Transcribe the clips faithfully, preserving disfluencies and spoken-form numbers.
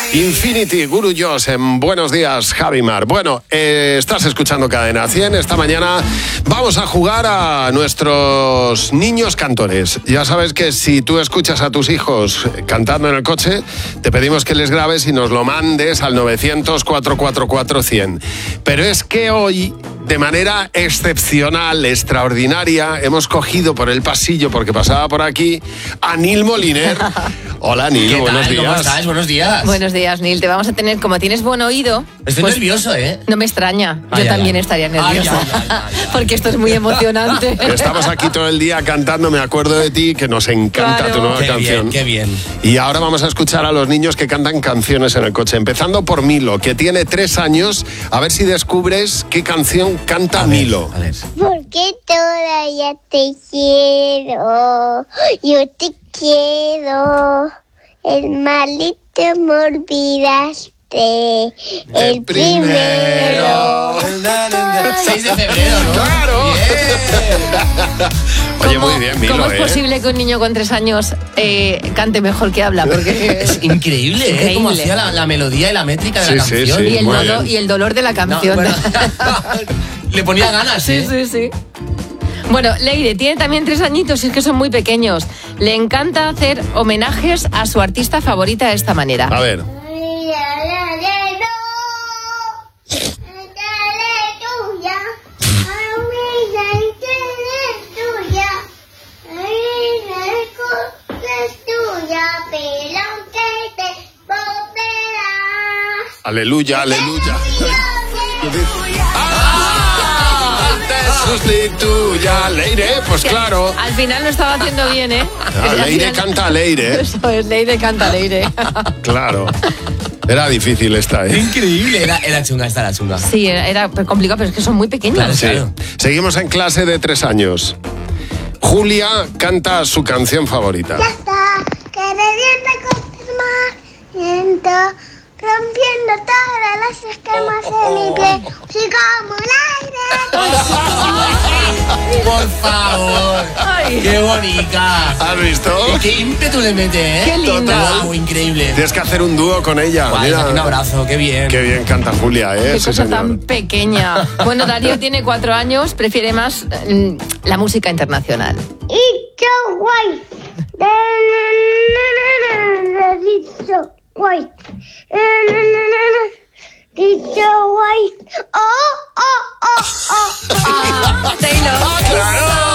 Infinity, Guru Joss en Buenos Días, Javi Mar. Bueno, eh, estás escuchando Cadena cien. Esta mañana vamos a jugar a nuestros niños cantores. Ya sabes que si tú escuchas a tus hijos cantando en el coche, te pedimos que les grabes y nos lo mandes al novecientos, cuatrocientos cuarenta y cuatro, cien. Pero es que hoy, de manera excepcional, extraordinaria, hemos cogido por el pasillo, porque pasaba por aquí, a Nil Moliner. Hola, Nil, ¿Qué buenos tal? días. ¿Cómo estás? Buenos días. Buenos días, Nil. Te vamos a tener, como tienes buen oído... Estoy pues, nervioso, ¿eh? No me extraña. Ay, Yo ay, también ay. estaría nerviosa. Ay, ay, ay, ay, ay. Porque esto es muy emocionante. Estamos aquí todo el día cantando, me acuerdo de ti, que nos encanta Claro. tu nueva Qué canción. bien, qué bien. Y ahora vamos a escuchar a los niños que cantan canciones en el coche, empezando por Milo, que tiene tres años. A ver si descubres qué canción canta A ver, Milo. a ver. Porque todavía te quiero, yo te quiero, el malito me olvidaste, el, El primero. seis de febrero, ¿no? ¡Claro! Bien. Oye, ¿Cómo- muy bien, Milo, ¿Cómo es ¿eh? posible que un niño con tres años eh, cante mejor que habla? Porque Es increíble, ¿eh? Increíble. Cómo hacía la, la melodía y la métrica de Sí, la sí, canción. sí. y, el muy dolor, bien. y el dolor de la No, canción. bueno, le ponía ganas, Sí, ¿eh? sí, sí. Bueno, Leire tiene también tres añitos y es que son muy pequeños. Le encanta hacer homenajes a su artista favorita de esta manera. A ver. Aleluya, aleluya. ¡Ah! Te sustituya, Leire, pues claro. Al final lo estaba haciendo bien, ¿eh? Ah, Al Leire final- canta Leire. Eso es, Leire canta Leire. Claro. Era difícil esta, ¿eh? Increíble. Era, era chunga, esta era chunga. Sí, era, era complicado, pero es que son muy pequeños. Claro, Sí. claro. Seguimos en clase de tres años. Julia canta su canción favorita. Ya está, que revienta con viento, rompiendo todas las escamas de mi piel, así como el aire. Por favor. Ay. Qué bonita. ¿Has visto? Qué ímpetu le mete, ¿eh? Qué linda. Wow, increíble. Tienes que hacer un dúo con ella. Guay, Mira. un abrazo, qué bien. Qué bien canta Julia, ¿eh? Qué Sí, cosa señor. tan pequeña. Bueno, Darío tiene cuatro años, prefiere más mm, la música internacional. It's so white. It's so white. It's so white. Oh, oh, oh, oh. Ah, Taylor.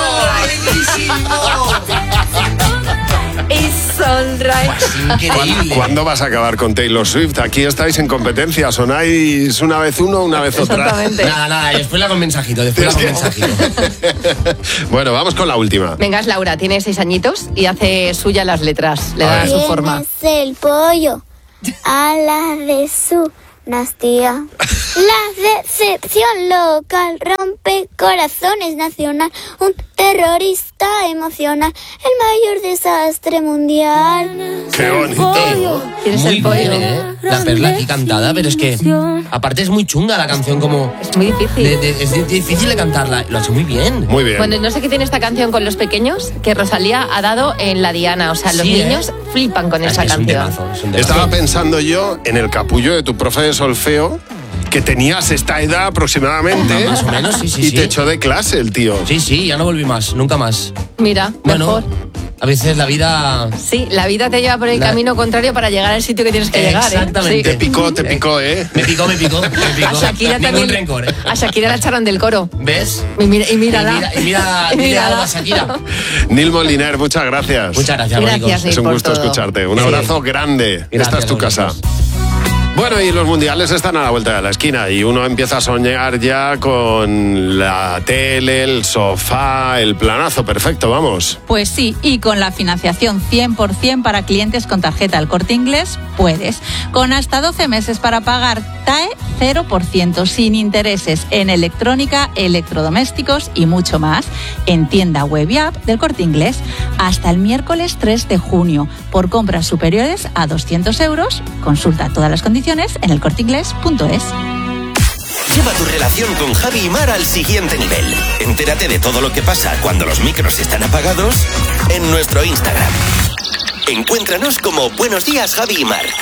It's alright. ¿Cuándo, Increíble. cuándo vas a acabar con Taylor Swift? Aquí estáis en competencia, sonáis una vez uno, una vez otra. Exactamente. Nada, nada, después la con mensajito, después la con mensajito. Bueno, vamos con la última. Venga, es Laura, tiene seis añitos y hace suya las letras, le da ver. su forma. ¿Quién es el pollo? A la de su dinastía. La decepción local rompe corazones nacional. Un terrorista emocional. El mayor desastre mundial. Qué bonito. ¿Quién es Muy el pollo? bien, ¿eh? La perla aquí cantada, pero es que aparte es muy chunga la canción, como Es muy difícil. de- de- es di- difícil de cantarla. Lo ha hecho muy bien. Muy bien. Bueno, no sé qué tiene esta canción con los pequeños, que Rosalía ha dado en la Diana. O sea, los Sí, ¿eh? niños flipan con Es esa que es un canción. temazo, es un temazo. Estaba pensando yo en el capullo de tu profe de solfeo, que tenías esta edad aproximadamente. Más o menos, sí, sí, Y sí. te echó de clase el tío. Sí, sí, ya no volví más, nunca más. Mira, Bueno, mejor. a veces la vida... Sí, la vida te lleva por el La- camino contrario para llegar al sitio que tienes que llegar. ¿eh? Exactamente. Te picó, te picó, ¿eh? Me picó, me picó, me picó. A Shakira Ningún también. rencor, ¿eh? A Shakira la echaron del coro. ¿Ves? Y mira, y mírala. Y mira, y mira, Y mira mírala. a Shakira. Nil Moliner, muchas gracias. Muchas gracias, Gracias, Maricos. Nil. Es un por gusto todo. escucharte. Un Sí. abrazo grande. Esta Gracias, es tu casa. vosotros. Bueno, y los mundiales están a la vuelta de la esquina y uno empieza a soñar ya con la tele, el sofá, el planazo perfecto, vamos. Pues sí, y con la financiación cien por ciento para clientes con tarjeta El Corte Inglés, puedes. Con hasta doce meses para pagar T A E cero por ciento sin intereses en electrónica, electrodomésticos y mucho más. En tienda web y app del Corte Inglés. Hasta el miércoles tres de junio. Por compras superiores a doscientos euros. Consulta todas las condiciones en el corte inglés punto es. Lleva tu relación con Javi y Mar al siguiente nivel. Entérate de todo lo que pasa cuando los micros están apagados en nuestro Instagram. Encuéntranos como Buenos Días, Javi y Mar.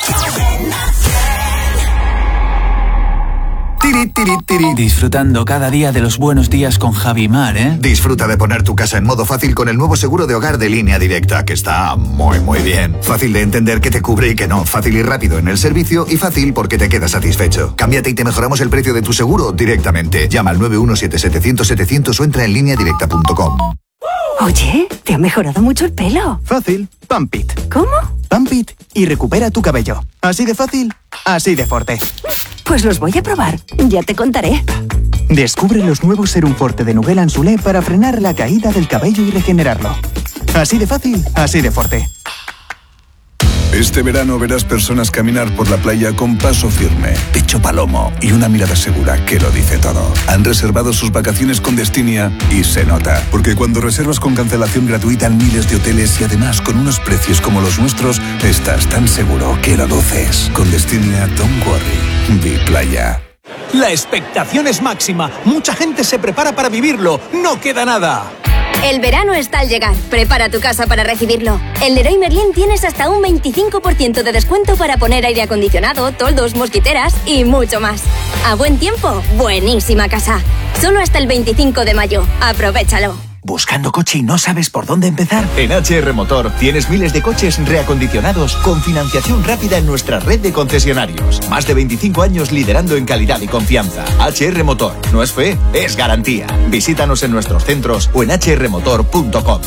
Tiri, tiri, tiri. Disfrutando cada día de los buenos días con Javi y Mar, ¿eh? Disfruta de poner tu casa en modo fácil con el nuevo seguro de hogar de Línea Directa, que está muy, muy bien. Fácil de entender qué te cubre y qué no. Fácil y rápido en el servicio y fácil porque te quedas satisfecho. Cámbiate y te mejoramos el precio de tu seguro directamente. Llama al nueve uno siete setecientos setecientos o entra en línea directa punto com. Oye, ¿te ha mejorado mucho el pelo? Fácil, Pump It. ¿Cómo? Pump It y recupera tu cabello. Así de fácil, así de fuerte. Pues los voy a probar, ya te contaré. Descubre los nuevos Serum Forte de Nugel Anzulé para frenar la caída del cabello y regenerarlo. Así de fácil, así de fuerte. Este verano verás personas caminar por la playa con paso firme, pecho palomo y una mirada segura que lo dice todo. Han reservado sus vacaciones con Destinia y se nota, porque cuando reservas con cancelación gratuita en miles de hoteles y además con unos precios como los nuestros, estás tan seguro que lo luces. Con Destinia, don't worry, vi playa. La expectación es máxima. Mucha gente se prepara para vivirlo. No queda nada. El verano está al llegar. Prepara tu casa para recibirlo. En Leroy Merlin tienes hasta un veinticinco por ciento de descuento para poner aire acondicionado, toldos, mosquiteras y mucho más. A buen tiempo, buenísima casa. Solo hasta el veinticinco de mayo. Aprovéchalo. ¿Buscando coche y no sabes por dónde empezar? En H R Motor tienes miles de coches reacondicionados con financiación rápida en nuestra red de concesionarios. Más de veinticinco años liderando en calidad y confianza. H R Motor. No es fe, es garantía. Visítanos en nuestros centros o en h r motor punto com.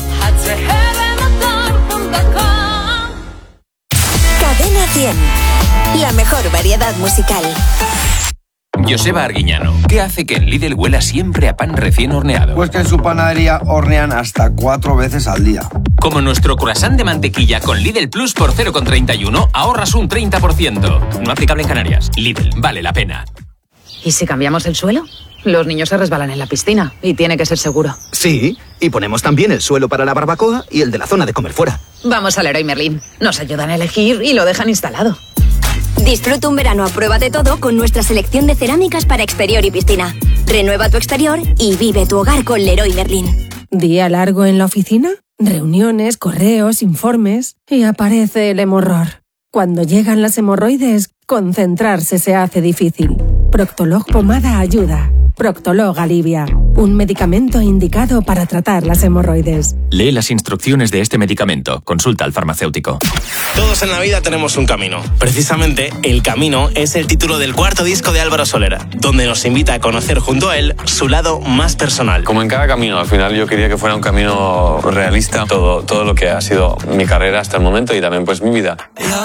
Cadena cien. La mejor variedad musical. Joseba Arguiñano, ¿qué hace que en Lidl huela siempre a pan recién horneado? Pues que en su panadería hornean hasta cuatro veces al día. Como nuestro croissant de mantequilla con Lidl Plus por cero coma treinta y uno, ahorras un treinta por ciento. No aplicable en Canarias. Lidl, vale la pena. ¿Y si cambiamos el suelo? Los niños se resbalan en la piscina y tiene que ser seguro. Sí, y ponemos también el suelo para la barbacoa y el de la zona de comer fuera. Vamos al Leroy Merlin. Nos ayudan a elegir y lo dejan instalado. Disfruta un verano a prueba de todo con nuestra selección de cerámicas para exterior y piscina. Renueva tu exterior y vive tu hogar con Leroy Merlin. ¿Día largo en la oficina? Reuniones, correos, informes... y aparece el hemorror. Cuando llegan las hemorroides, concentrarse se hace difícil. Proctolog Pomada ayuda. Proctolog alivia. Un medicamento indicado para tratar las hemorroides. Lee las instrucciones de este medicamento. Consulta al farmacéutico. Todos en la vida tenemos un camino. Precisamente, El Camino es el título del cuarto disco de Álvaro Soler, donde nos invita a conocer junto a él su lado más personal. Como en cada camino, al final yo quería que fuera un camino realista. Todo, todo lo que ha sido mi carrera hasta el momento y también pues mi vida.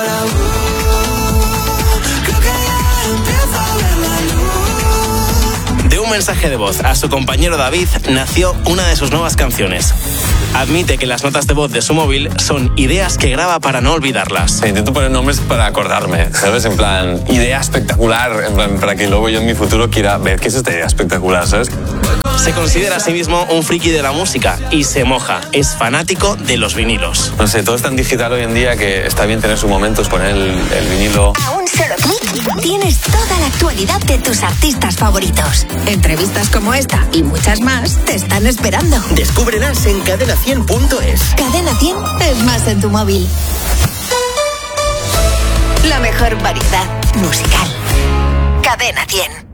De un mensaje de voz a su compañero David nació una de sus nuevas canciones. Admite que las notas de voz de su móvil son ideas que graba para no olvidarlas. Sí, intento poner nombres para acordarme, ¿sabes? En plan, idea espectacular, en plan, para que luego yo en mi futuro quiera ver qué es esta idea espectacular, ¿sabes? Se considera a sí mismo un friki de la música y se moja. Es fanático de los vinilos. No sé, todo es tan digital hoy en día que está bien tener sus momentos, poner el, el vinilo. A un solo clic tienes toda la actualidad de tus artistas favoritos. Entrevistas como esta y muchas más te están esperando. Descúbrelas en cadena cien punto es. Cadena cien es más en tu móvil. La mejor variedad musical. Cadena cien.